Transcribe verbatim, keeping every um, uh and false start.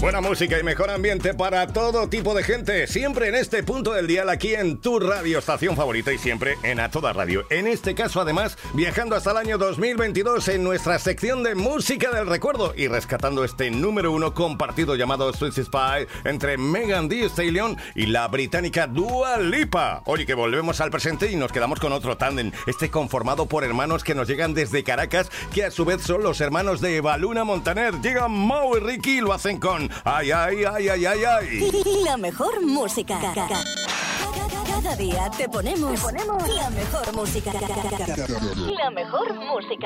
Buena música y mejor ambiente para todo tipo de gente. Siempre en este punto del dial, aquí en tu radio estación favorita y siempre en A Toda Radio. En este caso, además, viajando hasta el año dos mil veintidós en nuestra sección de música del recuerdo y rescatando este número uno compartido llamado Sweet Spy entre Megan Thee Stallion y la británica Dua Lipa. Oye, que volvemos al presente y nos quedamos con otro tándem, este conformado por hermanos que nos llegan desde Caracas, que a su vez son los hermanos de Evaluna Montaner. Llegan Mau y Ricky y lo hacen con Ay, ay, ay, ay, ay, ay. La mejor música. Cada día te ponemos, te ponemos la mejor música. La mejor música.